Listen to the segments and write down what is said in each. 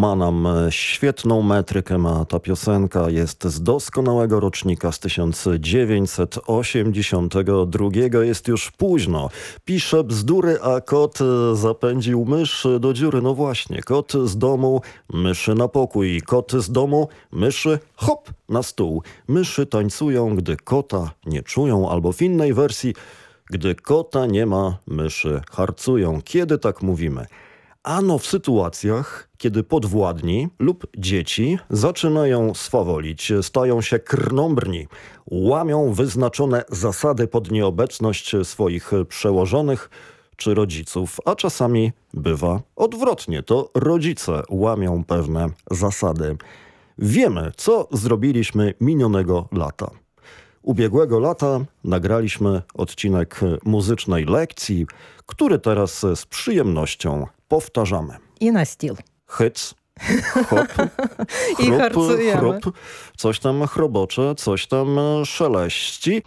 Ma nam świetną metrykę, ma ta piosenka, jest z doskonałego rocznika, z 1982. Jest już późno. Pisze bzdury, a kot zapędził mysz do dziury. No właśnie, kot z domu, myszy na pokój. Kot z domu, myszy hop na stół. Myszy tańcują, gdy kota nie czują, albo w innej wersji, gdy kota nie ma, myszy harcują. Kiedy tak mówimy? Ano w sytuacjach, kiedy podwładni lub dzieci zaczynają swawolić, stają się krnąbrni, łamią wyznaczone zasady pod nieobecność swoich przełożonych czy rodziców, a czasami bywa odwrotnie. To rodzice łamią pewne zasady. Wiemy, co zrobiliśmy minionego lata. Ubiegłego lata nagraliśmy odcinek muzycznej lekcji, który teraz z przyjemnością powtarzamy. I na styl. Hyc, hop, I chrup, harcujemy. chrup, coś tam chrobocze, coś tam szeleści.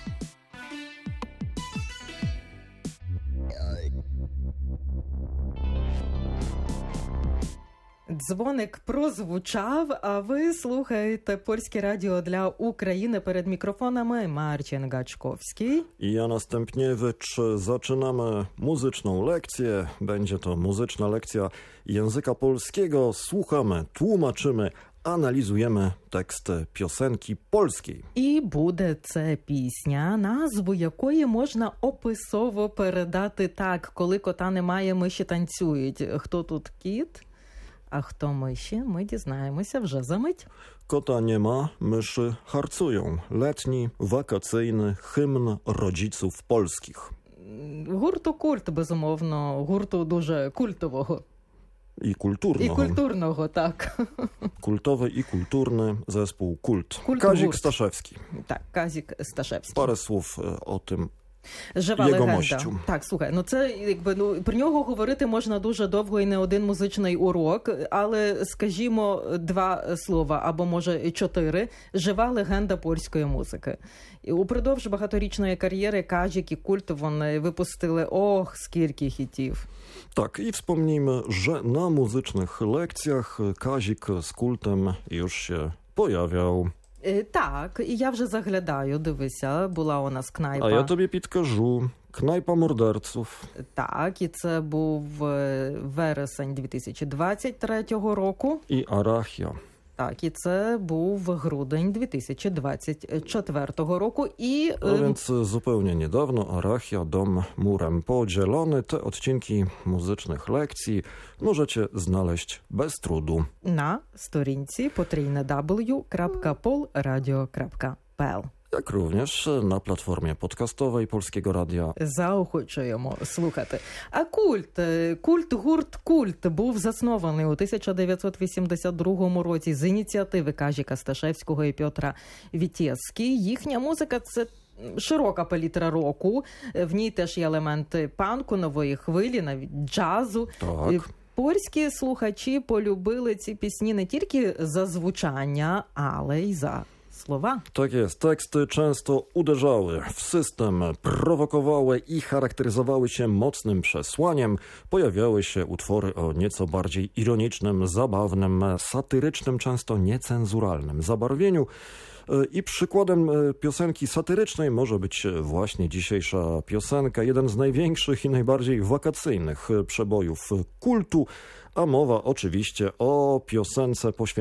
Дзвоник прозвучав, а ви слухаєте Польське радіо для України. Перед мікрофонами Marcin Gaczkowski. I ja Następniewicz. Zaczynamy muzyczną lekcję. Będzie to muzyczna lekcja języka polskiego. Słuchamy, tłumaczymy, analizujemy tekst piosenki polskiej. І буде це пісня, назву якої можна описово передати так. Коли кота немає, миші танцюють. Хто тут кіт? А хто миші, ми дізнаємося вже за мить. Kota nie ma, myszy harcują. Letni, wakacyjny hymn rodziców polskich. Гурту культ, безумовно. Гурту дуже культового. I І kulturno. культурного, так. Kultowy i kulturny zespół Kult. Kult Kazik Gurt. Staszewski. Так, Казік Сташевський. Parę słów o tym. Жива Його легенда. мощю. Так, слухай, ну це якби про нього говорити можна дуже довго і не один музичний урок, але скажімо два слова або може 4. Жива легенда польської музики. І упродовж багаторічної кар'єри Казік і Культ вони випустили скільки хітів. Tak, i wspomnijmy, że na muzycznych lekcjach Kazik z Kultem już się pojawiał. Так, і я вже заглядаю, дивися, була у нас кнайпа. A ja tobie підкажу. Knajpa morderców. Так, і це був вересень 2023 року. I Arachia. Так, і це був грудень 2024 року. І No więc zupełnie niedawno Arachia, dom murem podzielony. Te odcinki muzycznych lekcji możecie znaleźć bez trudu. на сторінці www.polradio.pl. Jak również na platformie podcastowej Polskiego Radia. Заохочуємо слухати. А гурт Культ був заснований у 1982 році з ініціативи Казіка Сташевського і Петра Вітєцький. Їхня музика – це широка палітра року. В ній теж є елементи панку, нової хвилі, навіть джазу. Tak. Польські слухачі полюбили ці пісні не тільки за звучання, ale й за слова. Tak jest. Teksty często uderzały w system, prowokowały i charakteryzowały się mocnym przesłaniem. Pojawiały się utwory o nieco bardziej ironicznym, zabawnym, satyrycznym, często niecenzuralnym zabarwieniu. I przykładem piosenki satyrycznej może być właśnie dzisiejsza piosenka, jeden z największych i najbardziej wakacyjnych przebojów Kultu, a mowa oczywiście o piosence poświęconej